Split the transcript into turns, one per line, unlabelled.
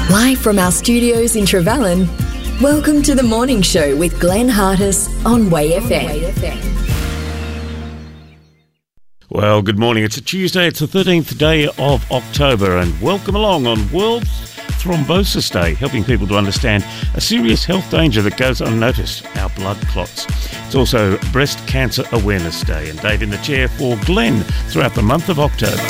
Live from our studios in Trevellyn, welcome to the Morning Show with Glenn Hartis on Way FM.
Well, good morning. It's a Tuesday. It's the 13th day of October, and welcome along on World Thrombosis Day, helping people to understand a serious health danger that goes unnoticed, our blood clots. It's also Breast Cancer Awareness Day, and Dave in the chair for Glenn throughout the month of October.